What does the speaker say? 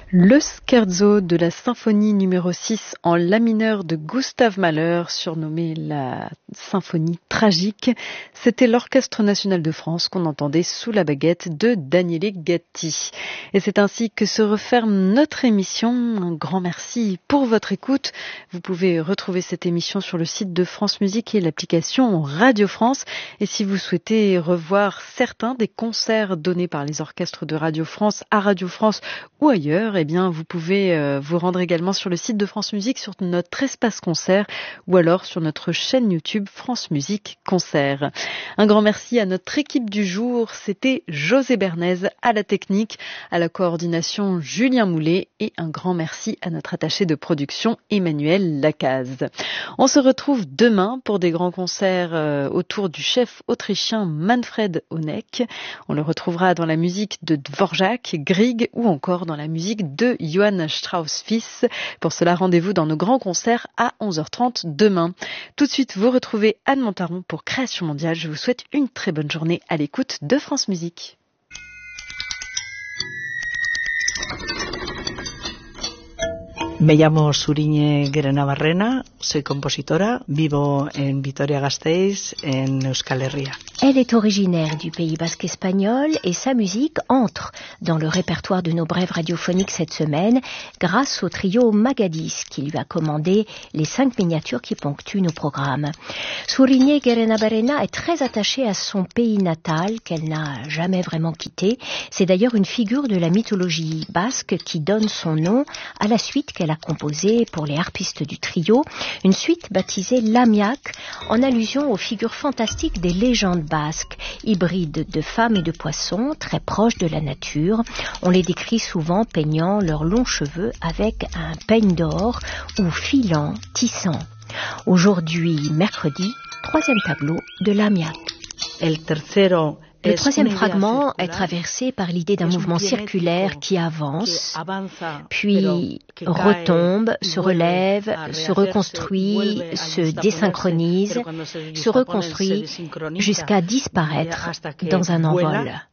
Le scherzo de la symphonie numéro 6 en la mineur de Gustav Mahler, surnommée la symphonie tragique, c'était l'Orchestre national de France qu'on entendait sous la baguette de Daniele Gatti. Et c'est ainsi que se referme notre émission. Un grand merci pour votre écoute. Vous pouvez retrouver cette émission sur le site de France Musique et l'application Radio France. Et si vous souhaitez revoir certains des concerts donnés par les orchestres de Radio France à Radio France ou ailleurs, eh bien, vous pouvez vous rendre également sur le site de France Musique, sur notre espace concert ou alors sur notre chaîne YouTube France Musique Concert. Un grand merci à notre équipe du jour. C'était José Bernays à la technique, à la coordination Julien Moulet et un grand merci à notre attaché de production Emmanuel Lacaze. On se retrouve demain pour des grands concerts autour du chef autrichien Manfred Honeck. On le retrouvera dans la musique de Dvorak, Grieg ou encore dans la musique de Johann Strauss fils. Pour cela, rendez-vous dans nos grands concerts à 11h30 demain. Tout de suite, vous retrouvez Anne Montaron pour Création Mondiale. Je vous souhaite une très bonne journée à l'écoute de France Musique. Me llamo Suriñe Guerenabarrena, soy compositora, vivo en Vitoria-Gasteiz, en Euskal Herria. Elle est originaire du Pays basque espagnol et sa musique entre dans le répertoire de nos brèves radiophoniques cette semaine grâce au trio Magadis qui lui a commandé les 5 miniatures qui ponctuent nos programmes. Suriñe Guerenabarrena est très attachée à son pays natal qu'elle n'a jamais vraiment quitté. C'est d'ailleurs une figure de la mythologie basque qui donne son nom à la suite qu'elle a composée pour les harpistes du trio, une suite baptisée Lamiak en allusion aux figures fantastiques des légendes basques, hybrides de femmes et de poissons, très proches de la nature. On les décrit souvent peignant leurs longs cheveux avec un peigne d'or ou filant, tissant. Aujourd'hui, mercredi, 3e tableau de Lamiak. Le 3e fragment est traversé par l'idée d'un mouvement circulaire qui avance, puis retombe, se relève, se reconstruit, se désynchronise, se reconstruit jusqu'à disparaître dans un envol.